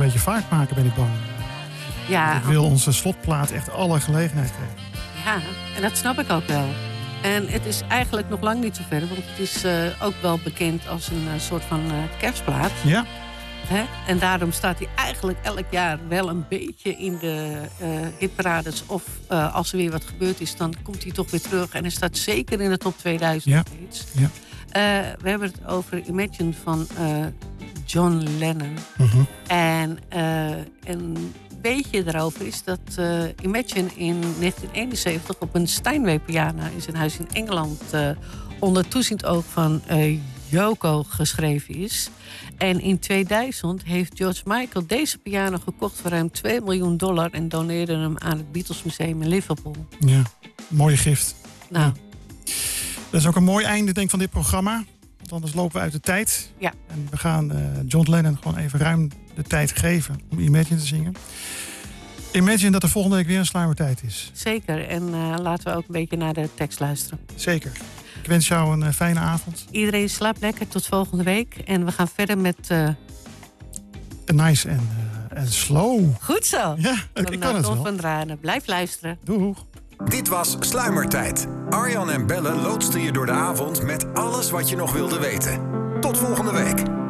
beetje vaart maken, ben ik bang. Ja, Ik wil onze slotplaat echt alle gelegenheid geven. ja, en dat snap ik ook wel. En het is eigenlijk nog lang niet zo ver, want het is ook wel bekend als een soort van kerstplaat. Ja. Hè? En daarom staat hij eigenlijk elk jaar wel een beetje in de hitparades. Of als er weer wat gebeurd is, dan komt hij toch weer terug. En hij staat zeker in de top 2000 steeds. Ja. We hebben het over Imagine van John Lennon. Mhm. En een beetje daarover is dat Imagine in 1971 op een Steinway-piano in zijn huis in Engeland onder toeziend oog van Yoko geschreven is. En in 2000 heeft George Michael deze piano gekocht voor ruim $2 miljoen en doneerde hem aan het Beatles Museum in Liverpool. Ja, mooie gift. Nou, Dat is ook een mooi einde, denk ik, van dit programma. Want anders lopen we uit de tijd. ja. En we gaan John Lennon gewoon even ruim de tijd geven om Imagine te zingen. Imagine dat er volgende week weer een sluimertijd is. Zeker. En laten we ook een beetje naar de tekst luisteren. Zeker. Ik wens jou een fijne avond. Iedereen slaapt lekker tot volgende week. En we gaan verder met... Nice en slow. Goed zo. Ja, ik kan het wel. Van Dranen. Blijf luisteren. Doeg. Dit was Sluimertijd. Arjan en Belle loodsten je door de avond met alles wat je nog wilde weten. Tot volgende week.